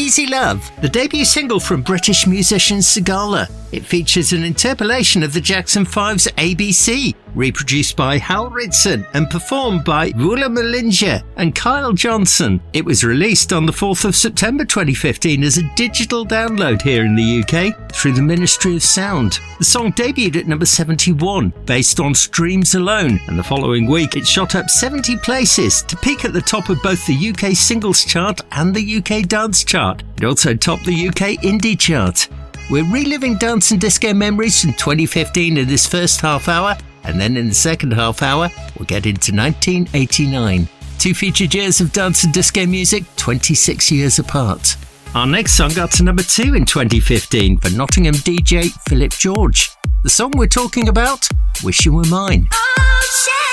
Easy Love, the debut single from British musician Sigala. It features an interpolation of the Jackson 5's ABC, reproduced by Hal Ritson and performed by Woola Malinja and Kyle Johnson. It was released on the 4th of September 2015 as a digital download here in the UK through the Ministry of Sound. The song debuted at number 71, based on streams alone, and the following week it shot up 70 places to peak at the top of both the UK singles chart and the UK dance chart. It also topped the UK indie chart. We're reliving dance and disco memories from 2015 in this first half hour, and then in the second half hour, we'll get into 1989. 2 featured years of dance and disco music, 26 years apart. Our next song got to number 2 in 2015 for Nottingham DJ Philip George. The song we're talking about, Wish You Were Mine. Oh,